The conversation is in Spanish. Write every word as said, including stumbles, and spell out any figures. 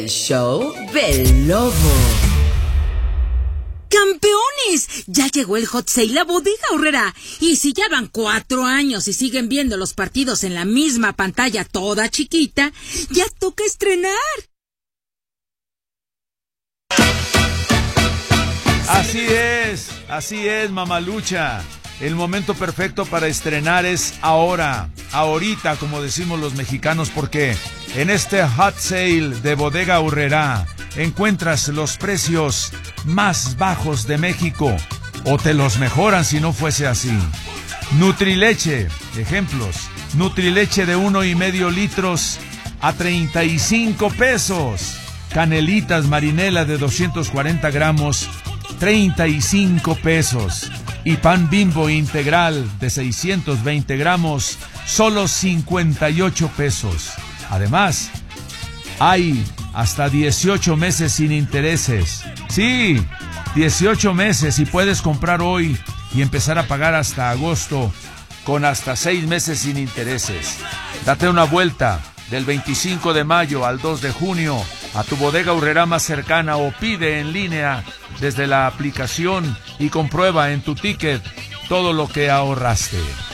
El show del lobo. ¡Campeones! Ya llegó el Hot Sale a Bodega Aurrerá. Y si ya van cuatro años y siguen viendo los partidos en la misma pantalla toda chiquita, ya toca estrenar. Así es, así es, mamalucha. El momento perfecto para estrenar es ahora, ahorita, como decimos los mexicanos, porque en este Hot Sale de Bodega Aurrerá encuentras los precios más bajos de México, o te los mejoran si no fuese así. Nutrileche, ejemplos, Nutrileche de uno y medio litros a treinta y cinco pesos. Canelitas Marinela de doscientos cuarenta gramos, treinta y cinco pesos. Y pan Bimbo integral de seiscientos veinte gramos, solo cincuenta y ocho pesos. Además, hay hasta dieciocho meses sin intereses. Sí, dieciocho meses, y puedes comprar hoy y empezar a pagar hasta agosto con hasta seis meses sin intereses. Date una vuelta del veinticinco de mayo al dos de junio a tu Bodega Aurrerá más cercana o pide en línea desde la aplicación y comprueba en tu ticket todo lo que ahorraste.